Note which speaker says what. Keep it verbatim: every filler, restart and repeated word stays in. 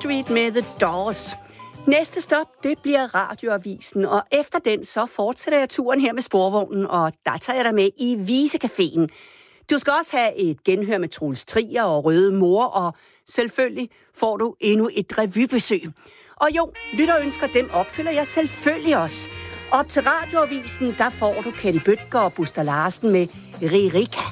Speaker 1: Street med The Doors. Næste stop, det bliver Radioavisen, og efter den så fortsætter jeg turen her med sporvognen, og der tager jeg dig med i Visecaféen. Du skal også have et genhør med Troels Trier og Røde Mor, og selvfølgelig får du endnu et revybesøg. Og jo, lytterønsker, dem opfylder jeg selvfølgelig også. Op til Radioavisen, der får du Katty Bødker og Buster Larsen med Ririka.